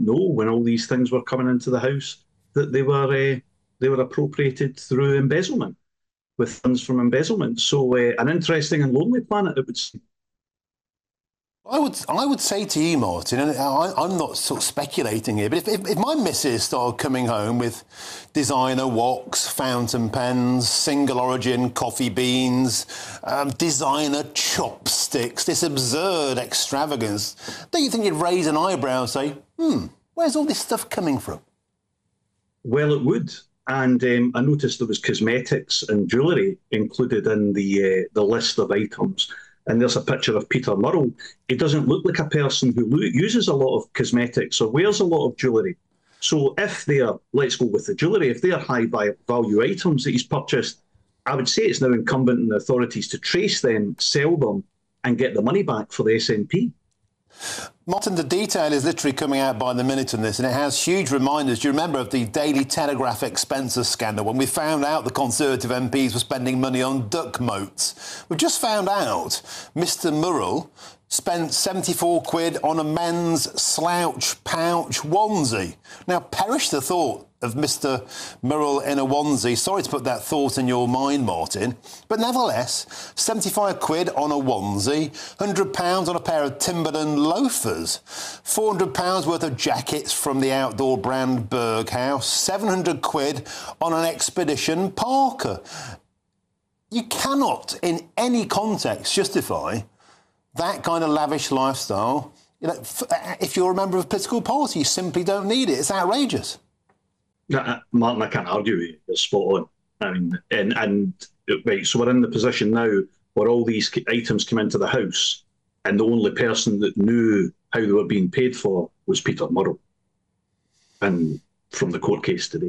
know when all these things were coming into the House that they were appropriated through embezzlement, with funds from embezzlement. So an interesting and lonely planet, it would seem. I would say to you, Martin, and I'm not sort of speculating here, but if my missus started coming home with designer woks, fountain pens, single origin coffee beans, designer chopsticks, this absurd extravagance, don't you think you'd raise an eyebrow and say, where's all this stuff coming from? Well, it would. And I noticed there was cosmetics and jewellery included in the list of items. And there's a picture of Peter Murrell. He doesn't look like a person who uses a lot of cosmetics or wears a lot of jewellery. So if they're, let's go with the jewellery, if they're high value items that he's purchased, I would say it's now incumbent on the authorities to trace them, sell them, and get the money back for the SNP. Martin, the detail is literally coming out by the minute on this, and it has huge reminders. Do you remember of the Daily Telegraph expenses scandal when we found out the Conservative MPs were spending money on duck moats? We've just found out Mr Murrell spent 74 quid on a men's slouch pouch onesie. Now, perish the thought of Mr Murrell in a onesie. Sorry to put that thought in your mind, Martin. But nevertheless, 75 quid on a onesie, £100 on a pair of Timberland loafers, £400 worth of jackets from the outdoor brand Berghaus, 700 quid on an Expedition Parker. You cannot, in any context, justify that kind of lavish lifestyle. You know, if you're a member of a political party, you simply don't need it. It's outrageous. Martin, I can't argue with you. It's spot on. I mean, and right, so we're in the position now where all these items come into the House, and the only person that knew how they were being paid for was Peter Murrell, and from the court case today.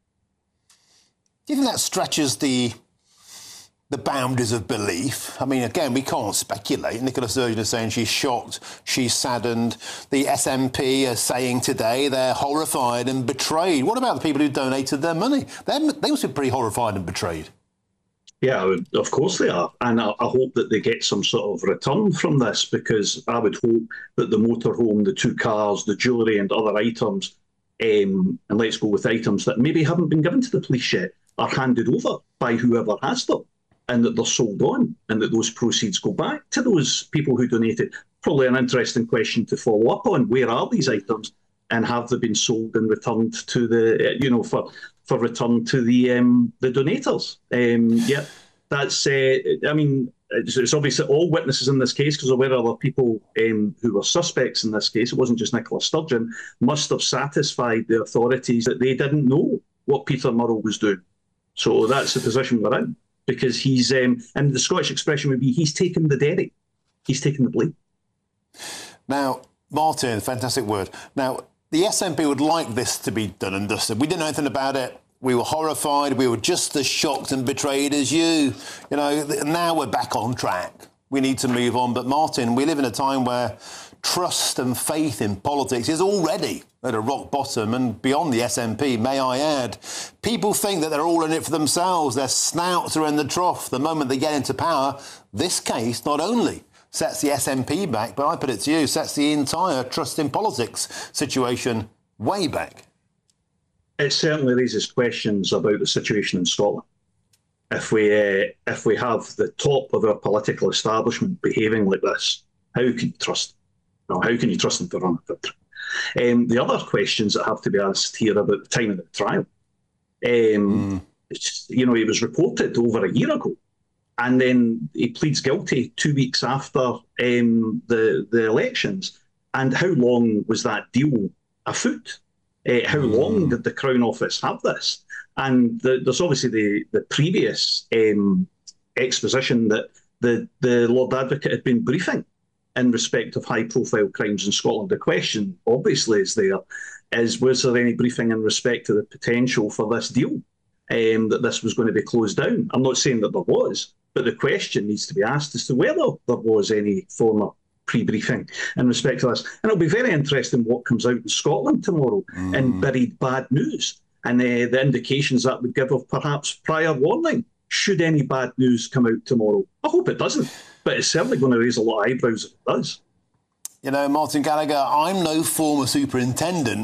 Do you think that stretches the boundaries of belief? I mean, again, we can't speculate. Nicola Sturgeon is saying she's shocked, she's saddened. The SNP are saying today they're horrified and betrayed. What about the people who donated their money? They must be pretty horrified and betrayed. Yeah, of course they are. And I hope that they get some sort of return from this, because I would hope that the motorhome, the 2 cars, the jewellery and other items, and let's go with items that maybe haven't been given to the police yet, are handed over by whoever has them, and that they're sold on, and that those proceeds go back to those people who donated. Probably an interesting question to follow up on. Where are these items, and have they been sold and returned to the, for return to the donators? Yeah, that's, I mean, it's obviously all witnesses in this case, because there were other people who were suspects in this case. It wasn't just Nicola Sturgeon, must have satisfied the authorities that they didn't know what Peter Murrell was doing. So that's the position we're in. Because he's, and the Scottish expression would be, he's taken the derry. He's taken the blame. Now, Martin, fantastic word. Now, the SNP would like this to be done and dusted. We didn't know anything about it. We were horrified. We were just as shocked and betrayed as you. You know, now we're back on track. We need to move on. But, Martin, we live in a time where trust and faith in politics is already at a rock bottom, and beyond the SNP, may I add. People think that they're all in it for themselves. Their snouts are in the trough. The moment they get into power, this case not only sets the SNP back, but I put it to you, sets the entire trust in politics situation way back. It certainly raises questions about the situation in Scotland. If we have the top of our political establishment behaving like this, how can you trust them? How can you trust them to run a country? The other questions that have to be asked here about the time of the trial. You know, it was reported over a year ago, and then he pleads guilty 2 weeks after the elections. And how long was that deal afoot? How long did the Crown Office have this? And there's obviously the previous exposition that the Lord Advocate had been briefing in respect of high-profile crimes in Scotland. The question, obviously, was there any briefing in respect to the potential for this deal, that this was going to be closed down? I'm not saying that there was, but the question needs to be asked as to whether there was any form of pre-briefing in respect to this. And it'll be very interesting what comes out in Scotland tomorrow in buried bad news, and the indications that would give of perhaps prior warning should any bad news come out tomorrow. I hope it doesn't, but it's certainly going to raise a lot of eyebrows if it does. You know, Martin Gallagher, I'm no former superintendent,